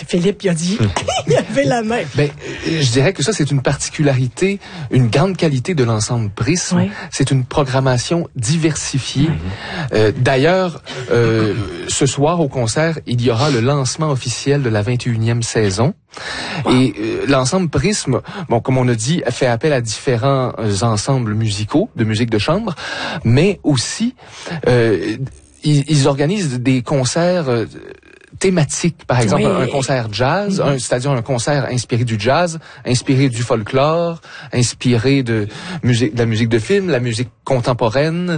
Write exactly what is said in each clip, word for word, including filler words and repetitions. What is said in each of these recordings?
c'est Philippe, il a dit, il avait la main. Ben, je dirais que ça, c'est une particularité, une grande qualité de l'ensemble Prisme. Oui. C'est une programmation diversifiée. Mm-hmm. Euh, d'ailleurs, euh, ce soir au concert, il y aura le lancement officiel de la vingt et unième saison. Wow. Et euh, l'ensemble Prisme, bon, comme on a dit, fait appel à différents euh, ensembles musicaux de musique de chambre, mais aussi euh, ils, ils organisent des concerts euh, thématiques, par exemple oui. un concert jazz, mm-hmm. un, c'est-à-dire un concert inspiré du jazz, inspiré du folklore, inspiré de musique, de la musique de film, la musique contemporaine.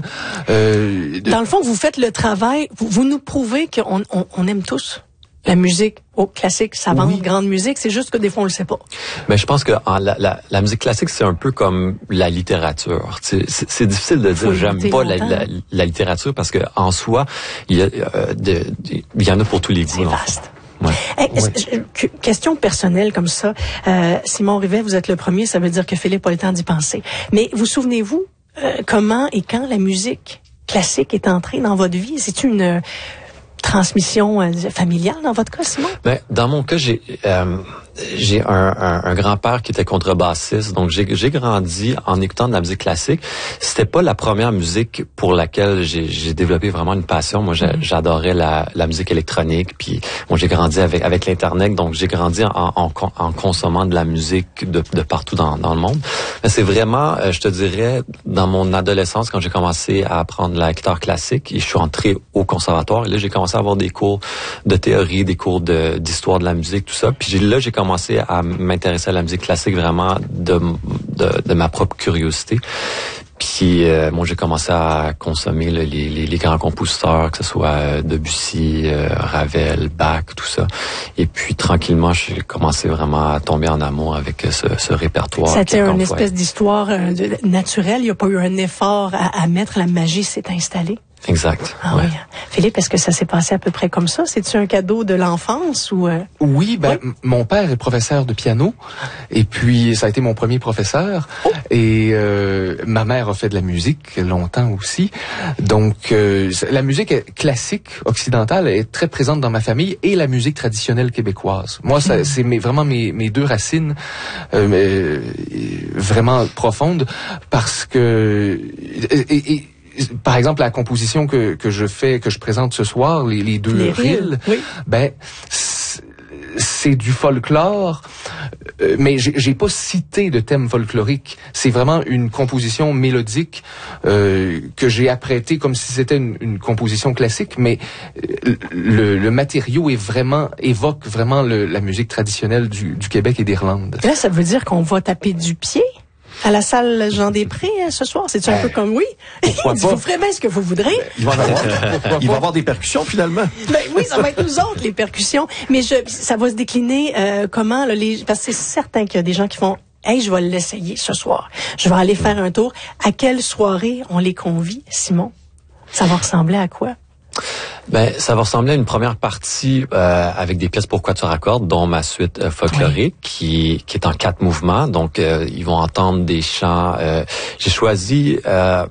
Euh, de... Dans le fond, vous faites le travail, vous, vous nous prouvez qu'on on, on aime tous la musique oh, classique, savante, oui. grande musique, c'est juste que des fois on le sait pas. Mais je pense que en, la, la, la musique classique, c'est un peu comme la littérature. C'est, c'est, c'est difficile de dire j'aime pas la, la, la littérature parce que en soi, il y, a, euh, de, de, il y en a pour tous les goûts. C'est vaste. Ouais. Hey, ouais. Question personnelle comme ça. Euh, Simon Rivet, vous êtes le premier, ça veut dire que Philippe a le temps d'y penser. Mais vous souvenez-vous euh, comment et quand la musique classique est entrée dans votre vie? C'est une transmission euh, familiale dans votre cas, Simon? Ben, dans mon cas, j'ai euh, j'ai un, un, un grand-père qui était contrebassiste, donc j'ai, j'ai grandi en écoutant de la musique classique. C'était pas la première musique pour laquelle j'ai, j'ai développé vraiment une passion. Moi, j'ai, j'adorais la, la musique électronique, puis bon, j'ai grandi avec avec l'internet, donc j'ai grandi en, en, en consommant de la musique de, de partout dans, dans le monde. Mais c'est vraiment, je te dirais, dans mon adolescence, quand j'ai commencé à apprendre la guitare classique, et je suis entré au conservatoire, et là, j'ai commencé à avoir des cours de théorie, des cours de, d'histoire de la musique, tout ça. Puis j'ai, là, j'ai commencé à m'intéresser à la musique classique vraiment de, de, de ma propre curiosité. Puis, euh, moi, j'ai commencé à consommer là, les, les, les grands compositeurs, que ce soit euh, Debussy, euh, Ravel, Bach, tout ça. Et puis, tranquillement, j'ai commencé vraiment à tomber en amour avec ce, ce répertoire. C'était une espèce d'histoire euh, de, naturelle. Il n'y a pas eu un effort à, à mettre. La magie s'est installée. Exact. Ah ouais. oui. Philippe, est-ce que ça s'est passé à peu près comme ça? C'est-tu un cadeau de l'enfance ou euh... Oui, ben oui? M- mon père est professeur de piano et puis ça a été mon premier professeur oh. et euh, ma mère a fait de la musique longtemps aussi. Donc euh, la musique classique occidentale est très présente dans ma famille et la musique traditionnelle québécoise. Moi, ça, mmh. c'est mes, vraiment mes, mes deux racines euh, euh, vraiment profondes parce que et, et, par exemple, la composition que, que je fais, que je présente ce soir, les, les deux les rilles, oui. ben, c'est du folklore, euh, mais j'ai, j'ai pas cité de thème folklorique. C'est vraiment une composition mélodique euh, que j'ai apprêtée comme si c'était une, une composition classique, mais le, le matériau est vraiment évoque vraiment le, la musique traditionnelle du, du Québec et d'Irlande. Là, ça veut dire qu'on va taper du pied à la salle Jean-Després ce soir? C'est un euh, peu comme oui. Vous ferez bien ce que vous voudrez. Il va y avoir, il va avoir des percussions finalement. Ben oui, ça va être nous autres les percussions. Mais je, ça va se décliner euh, comment là, les, parce que c'est certain qu'il y a des gens qui font. Hey, je vais l'essayer ce soir. Je vais aller faire un tour. À quelle soirée on les convie, Simon? Ça va ressembler à quoi? Ben, ça va ressembler à une première partie euh, avec des pièces pour quatuor à cordes, dont ma suite euh, folklorique, oui. qui qui est en quatre mouvements. Donc, euh, ils vont entendre des chants. Euh, j'ai choisi euh,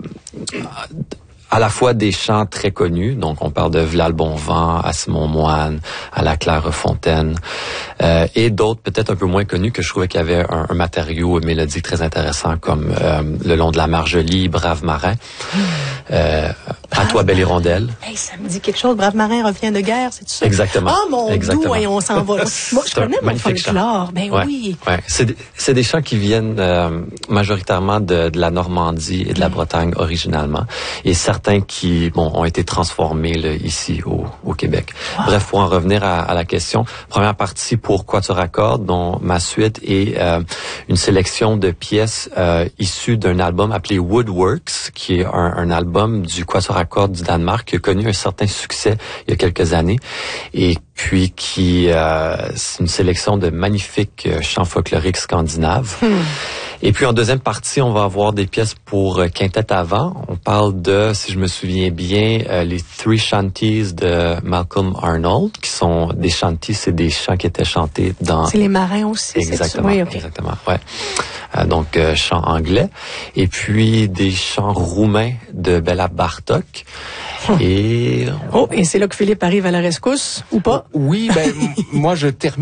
à la fois des chants très connus, donc on parle de Vlale Bonvent, à Simon Moine, à la Claire Fontaine, euh, et d'autres peut-être un peu moins connus que je trouvais qu'il y avait un, un matériau mélodique très intéressant, comme euh, Le long de la Marjollie, Brave Marin, euh, À toi belle hirondelle. Hey, ça me dit quelque chose. Brave Marin revient de guerre, c'est tout ça? Exactement. Ah, mon Exactement. doux, et on s'en va. Moi, je connais mon folklore. Ben ouais. oui. Ouais. C'est, c'est des chants qui viennent euh, majoritairement de, de la Normandie et de la Bretagne originalement, et certains qui bon ont été transformés là, ici au, au Québec. Wow. Bref, pour en revenir à, à la question, première partie pour quatuor à cordes, dont ma suite est euh, une sélection de pièces euh, issues d'un album appelé Woodworks, qui est un, un album du quatuor à cordes du Danemark qui a connu un certain succès il y a quelques années, et puis qui euh, c'est une sélection de magnifiques chants folkloriques scandinaves. Hmm. Et puis en deuxième partie, on va avoir des pièces pour euh, quintette à vent. On parle de, si je me souviens bien, euh, les Three Shanties de Malcolm Arnold, qui sont des shanties, c'est des chants qui étaient chantés dans... C'est les marins aussi, exactement, c'est oui, okay. Exactement, ouais. Euh, donc, euh, chants anglais. Et puis des chants roumains de Béla Bartók. Hum. Et... Oh, et c'est là que Philippe arrive à la rescousse, ou pas? Oui, ben, moi, je termine